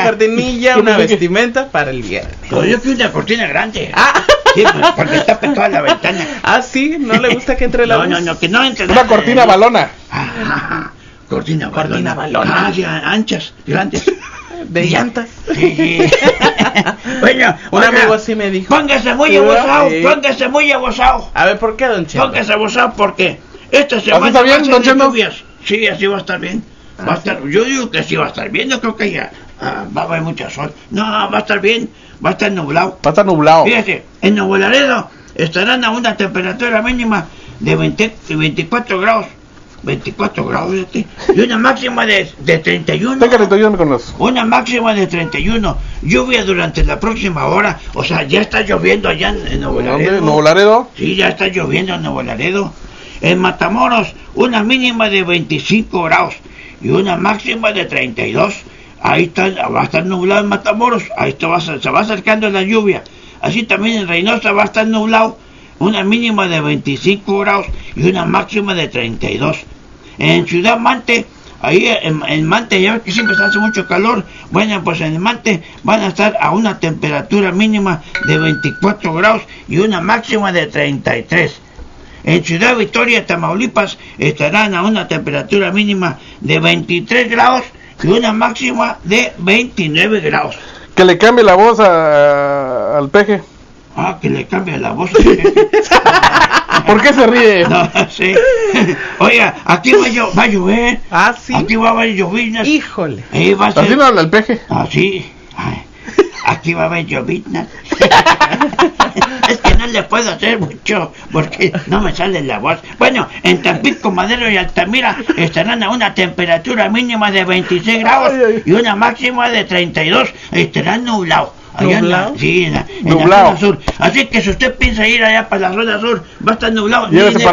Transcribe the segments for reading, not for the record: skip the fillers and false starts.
cortinilla, una vestimenta para el viernes. Pero yo quiero una cortina grande. Ah. Sí, porque está toda la ventana. Ah, sí, no le gusta que entre la luz. No, que no entre. Una cortina balona. Cortina balona. Ah, sí, anchas, grandes. De llantas. Sí. Bueno, un amigo así me dijo. Póngase muy abusado. A ver, ¿por qué, don Chendo? Póngase abusado porque esta semana está bien, don Chendo? lluvias. Sí, así va a estar bien. Va a estar, yo digo que sí va a estar bien, no creo que ya va a haber mucho sol. No, va a estar bien, va a estar nublado. Va a estar nublado. Fíjate, en Nuevo Laredo estarán a una temperatura mínima de 24 grados. 24 grados, fíjate. Y una máxima de 31. Técnicamente, ayúdame con eso. Una máxima de 31. Lluvia durante la próxima hora. O sea, ya está lloviendo allá en Nuevo Laredo. ¿Nuevo Laredo? Sí, ya está lloviendo en Nuevo Laredo. En Matamoros, una mínima de 25 grados y una máxima de 32. Ahí está, va a estar nublado en Matamoros. Ahí se va acercando la lluvia. Así también en Reynosa va a estar nublado. Una mínima de 25 grados y una máxima de 32. En Ciudad Mante, ahí en Mante, ya ves que siempre se hace mucho calor. Bueno, pues en el Mante van a estar a una temperatura mínima de 24 grados y una máxima de 33. En Ciudad Victoria, Tamaulipas, estarán a una temperatura mínima de 23 grados y una máxima de 29 grados. Que le cambie la voz al peje. Ah, que le cambie la voz. ¿Por qué se ríe? No sé. Oiga, aquí va a llover. Ah, sí. Aquí va a haber lloviznas. Híjole. Va a ser... Así no habla el peje. Ah, sí. Ay, aquí va a haber lloviznas. Es que no le puedo hacer mucho porque no me sale la voz. Bueno, en Tampico, Madero y Altamira estarán a una temperatura mínima de 26 grados y una máxima de 32. Estarán nublados. ¿Nublado? En la zona sur. Así que si usted piensa ir allá para la zona sur, va a estar nublado.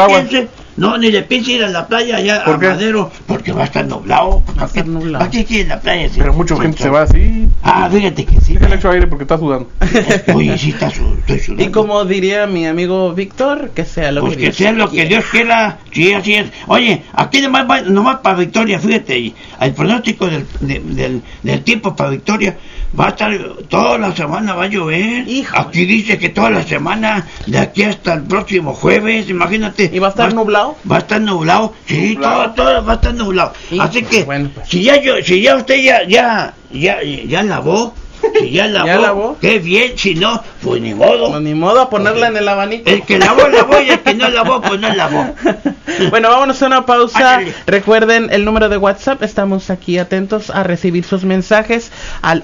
Ni le piense ir a la playa allá a Madero, porque va a estar nublado. Va a estar nublado. ¿Para qué quiere en la playa? Pero mucha gente se va así. Ah, fíjate que sí. Déjale hecho aire porque está sudando. Oye, sí, estoy sudando. Y como diría mi amigo Víctor, que sea lo que Dios quiera. Pues que sea lo que Dios quiera. Sí, así es. Oye, aquí nomás para Victoria, fíjate, el pronóstico del tiempo para Victoria va a estar, toda la semana va a llover. Híjole. Aquí dice que toda la semana, de aquí hasta el próximo jueves, imagínate. ¿Y va a estar nublado? Va a estar nublado, sí, todo va a estar nublado. Así que, bueno, pues. si ya usted ya lavó, si ya lavó, ¿ya lavó? Qué bien, si no, pues ni modo. No, ni modo a ponerla en el abanico. El que lavó, y el que no lavó, pues no lavó. Bueno, vámonos a una pausa. Ándale. Recuerden el número de WhatsApp. Estamos aquí atentos a recibir sus mensajes al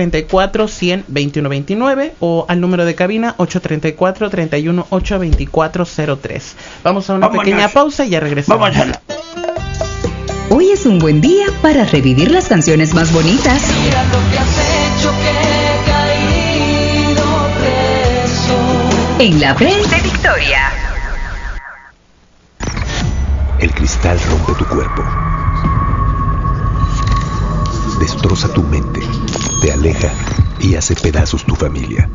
834-100-2129 o al número de cabina 834-318-2403. Vámonos a una pequeña pausa y ya regresamos. Vamos. Hoy es un buen día para revivir las canciones más bonitas. Mira lo que has hecho, que he caído preso. En la Frente de Victoria. El cristal rompe tu cuerpo, destroza tu mente, te aleja y hace pedazos tu familia.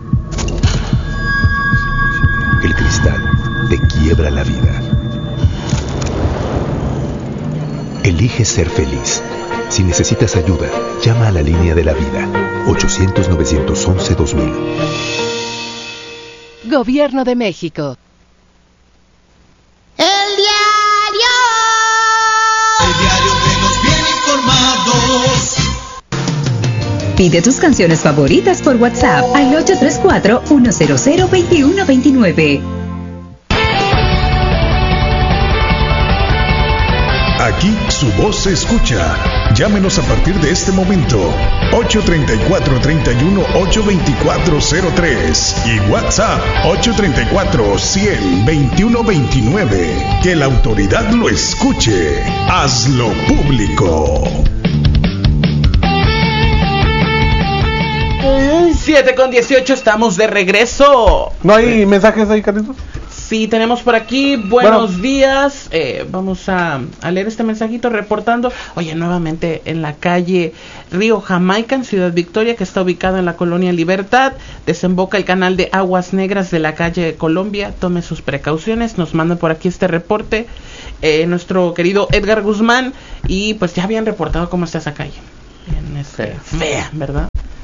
El cristal te quiebra la vida. Elige ser feliz. Si necesitas ayuda, llama a la línea de la vida, 800-911-2000. Gobierno de México. El diario que nos viene informados. Pide tus canciones favoritas por WhatsApp al 834-100-2129. Aquí su voz se escucha. Llámenos a partir de este momento. 834-31-82403 y WhatsApp 834-100-2129. Que la autoridad lo escuche. Hazlo público. 7:18, estamos de regreso. ¿No hay mensajes ahí, Carlitos? Sí, tenemos por aquí, buenos días, vamos a leer este mensajito reportando, oye, nuevamente en la calle Río Jamaica, en Ciudad Victoria, que está ubicada en la colonia Libertad, desemboca el canal de Aguas Negras de la calle Colombia, tome sus precauciones, nos mandan por aquí este reporte, nuestro querido Edgar Guzmán, y pues ya habían reportado cómo está esa calle, bien, fea, ¿verdad?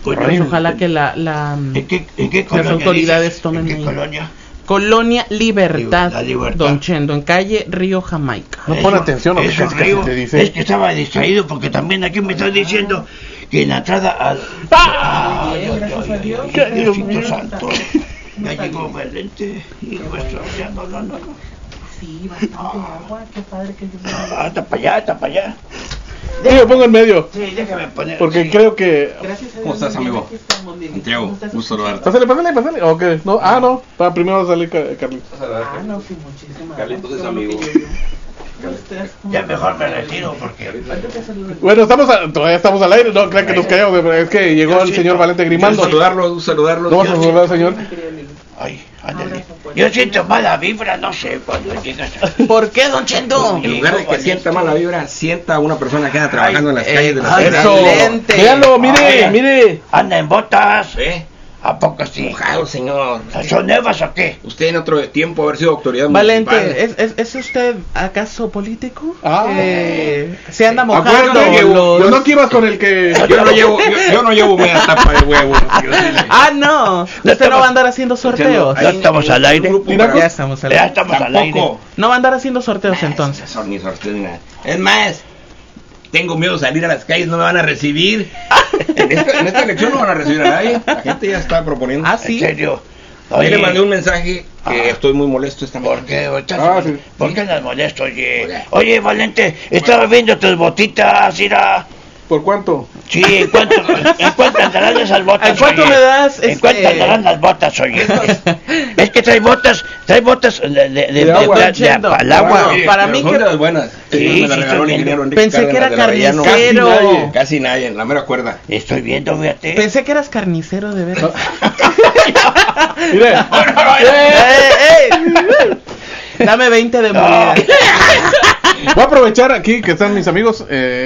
Pues ojalá que ¿En qué las colonia autoridades dices? tomen ¿En qué medidas. colonia? Colonia Libertad, La Libertad. Don Chendo, en calle Río Jamaica. No pone atención a lo que Eso, casi Río, te dice. es que estaba distraído porque también aquí me están diciendo que en la entrada al... Gracias a Dios. Diosito santo. Ya llegó Valente y nuestro... Ya no. Sí, bastante agua, qué padre que Está para allá. Sí, me pongo en medio. Sí, déjame poner. Porque sí. creo que. Gracias a Dios. ¿Cómo estás, amigo? Aquí estamos, Dieguito. Santiago, ¿Cómo estás? gusto saludarte. Pásale. Ok, no, no. Para primero salir Carlitos. Ah, no, sí, muchísimas Carlitos es gracias. amigo. ¿Cómo estás? Ya mejor me retiro porque... Bueno, todavía estamos al aire, no, claro que nos callamos, es que llegó el señor Valente Grimaldo. Saludarlo. No vas a saludar al señor. Ay, ándale. Yo siento mala vibra, no sé, cuando llegas a... ¿Por qué, Don Chendo? En lugar de que sienta mala vibra, sienta a una persona que anda trabajando en las calles de la ay, ciudad. Eso. Excelente. Véanlo, mire, mire. Anda en botas. ¿Eh? ¿A poco sí? Mojado, señor. ¿Son nuevas o qué? Usted en otro tiempo haber sido autoridad Valente, municipal. ¿es usted acaso político? Ah. Se anda mojando Acuérdate que los... yo no que ibas con el que. Yo no llevo media tapa de huevo. Ah, no. Usted no va a andar haciendo sorteos. Ya estamos al aire. Ya estamos al Ya aire. estamos al aire. Tampoco. No va a andar haciendo sorteos entonces. Ni sorteo ni nada. Es más, tengo miedo de salir a las calles, no me van a recibir. En esta elección no van a recibir a nadie. La gente ya está proponiendo. Ah, ¿En sí. serio? Yo le mandé un mensaje que estoy muy molesto esta ¿Por mañana. qué? Sí. ¿Por qué andas molesto, oye? Oye, Valente, estaba viendo tus botitas, mira. ¿Por cuánto? Sí, ¿en cuánto andarán esas botas? ¿En cuánto oye? me das, ¿En cuánto andarán las botas, oye? Es que trae botas de agua. al agua. Bueno, para mí son que- de las buenas. Sí, me la sí, regaló el estoy ingeniero viendo. Enrique Pensé que era Cárdenas del Arellano. carnicero. Casi nadie, la mera cuerda. Estoy viendo, fíjate. Pensé que eras carnicero de veras. Mire. Dame 20 de moneda. Voy a aprovechar aquí que están mis amigos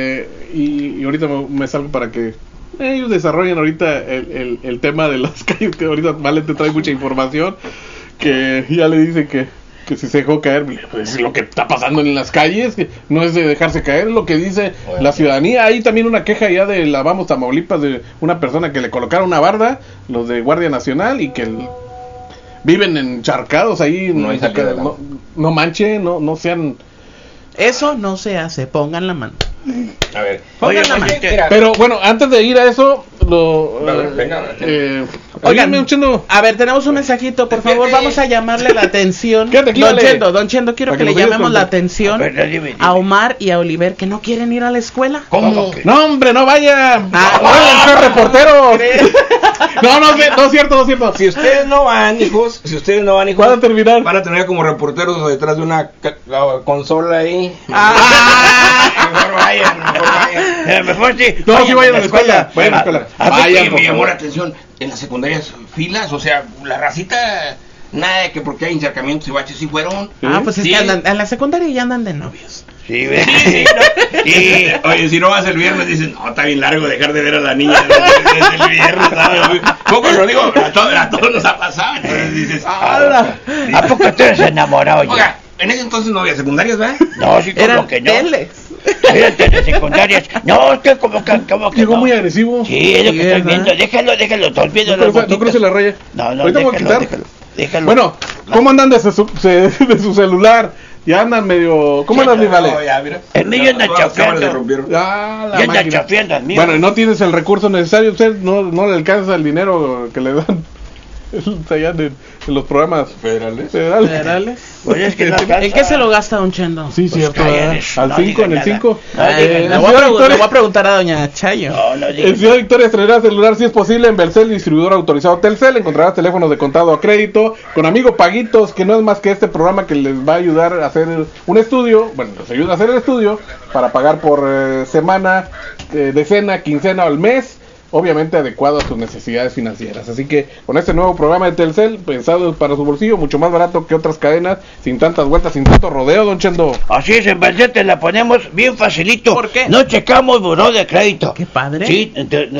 y ahorita me salgo para que ellos desarrollen ahorita el tema de las calles, que ahorita Valente trae mucha información, que ya le dicen que si se dejó caer, pues lo que está pasando en las calles, que no es de dejarse caer, es lo que dice la ciudadanía. Hay también una queja ya de la Vamos Tamaulipas de una persona que le colocaron una barda, los de Guardia Nacional, y que viven encharcados ahí. No hay salida del agua. No manchen, no sean... Eso no se hace. Pongan la mano. A ver. Pongan la mano. Valente, Mira, Pero bueno, antes de ir a eso, venga. Oigan, ayúdame, Chendo. a ver, tenemos un mensajito, por favor, vamos a llamarle la atención. Quédate aquí, Don vale. Don Chendo, quiero Para que que le nos ayudes llamemos con- la atención A ver, dime. a Omar y a Oliver, que no quieren ir a la escuela. ¿Cómo? No, hombre, no vaya. Ah, Vayan ser reporteros. No es cierto. Si ustedes no van, hijos, Van a terminar. van a terminar como reporteros detrás de una consola ahí. Mejor vayan. Mejor sí. No, sí vayan a la escuela. Vayan a la Ah, escuela. a ver, Vayan, Oye, por me llamó favor. la atención en las secundarias filas, o sea, la racita, nada de que porque hay encharcamientos y baches, sí fueron. Ah, pues es Sí. que andan, en la secundaria ya andan de novios. Sí, ve. Sí, no. Y, oye, si no vas el viernes, dicen, no, está bien largo dejar de ver a la niña desde el viernes, ¿sabes? Poco lo digo, a todos nos ha pasado, entonces dices, ¿A poco tú eres enamorado ya? oiga, en ese entonces no había secundarias, ¿verdad? No, sí, como Eran que no. teles. Eran telesecundarias. No, usted como que Llegó no. muy agresivo. Sí, es lo Sí, que estoy ¿verdad? viendo. Déjalo, estoy viendo No las cruce botitas. la raya. No, Ahorita me voy a quitar. déjalo. Bueno, ¿cómo andan de su celular? Ya andan medio... ¿Cómo andas, mi vale? No, ya, mira. El mío anda Todas las cámaras chafeando. se rompieron. Ah, la Ya anda máquina. chafeando el mío. Bueno, y no tienes el recurso necesario, usted no le alcanza el dinero que le dan allá en los programas Federales. federales. Pues es que no alcanza. ¿En qué se lo gasta Don Chendo? Sí, Pues cierto, cállate, ¿verdad? Al no 5, diga en el nada. 5. No diga Le nada. voy a preguntar a Doña Chayo. No En digas. Ciudad Victoria estrenará celular si es posible en Belcel, distribuidor autorizado Telcel. Encontrarás teléfonos de contado a crédito con amigo Paguitos, que no es más que este programa que les va a ayudar a hacer un estudio. Bueno, les ayuda a hacer el estudio para pagar por semana, decena, quincena o al mes. Obviamente adecuado a sus necesidades financieras. Así que con este nuevo programa de Telcel, pensado para su bolsillo, mucho más barato que otras cadenas, sin tantas vueltas, sin tanto rodeo, Don Chendo. Así es, en Belcel te la ponemos bien facilito. ¿Por qué? No checamos buró de crédito. Qué padre. Sí,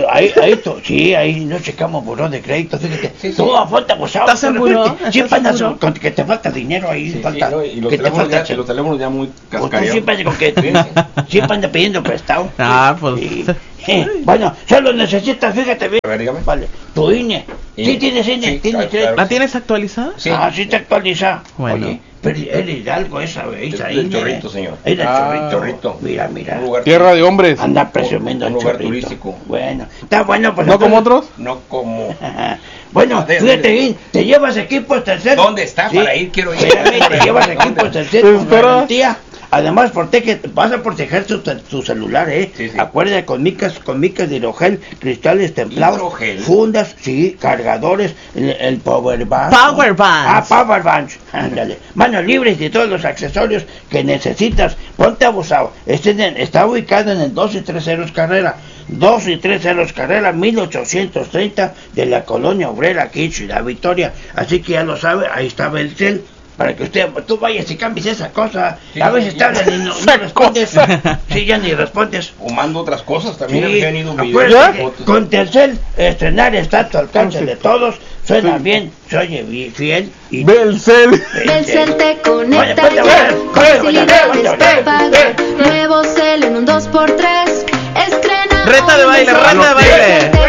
ahí no checamos buró de crédito. Fíjate, tú a falta gozado. ¿Estás en buró? Siempre ¿Estás en andas buró? con que te falta dinero ahí. falta, Y los que te teléfonos, falta. ya muy Pues tú cascareados. siempre andas con que siempre anda pidiendo prestado. Ah, pues. Sí. Bueno, solo necesitas, fíjate bien. A ver, dígame. Vale, tu INE. Sí, tienes INE, Sí, tienes claro. ¿La tienes actualizada? Sí. Ah, sí te actualiza. Bueno. Oye, pero eres de algo esa Del INE. Chorrito, señor. Es del Chorrito. Chorrito. Mira. Un lugar Tierra de hombres. Anda presumiendo Un el lugar Chorrito. turístico. Bueno, está bueno, pues. ¿No como otros? No como... Bueno, fíjate bien, te llevas equipos Telcel. ¿Dónde está para ir? Quiero ir. Espérame, te llevas ¿Dónde? equipos Telcel Pues con espera. garantía. Además, vas a proteger tu celular, Sí. Acuérdate, con micas de hidrogel, cristales templados, ¿Hidrogel? fundas, sí, cargadores, el power bank. Power bank. Ah, power bank. Ándale. Manos libres y todos los accesorios que necesitas. Ponte abusado. Está ubicado en el 2 y 3 ceros carrera. 2 y 3 ceros carrera, 1830 de la colonia obrera aquí en Ciudad Victoria. Así que ya lo sabe, ahí está Belcel. Para que tú vayas y cambies esa cosa. Sí, A veces ya. te hablan y no respondes. Sí, ya ni respondes. O mando otras cosas también. Sí, Han ido acuérdate videos, que fotos. con Telcel estrenar está a tu alcance de todos. Suena bien, se oye fiel y Belcel. Telcel te conecta Vaya, ya, vaya, facilidades vaya, de pagar. Nuevo cel en un 2x3. Estrena Reta de hoy baile, en reta de baile. Telcel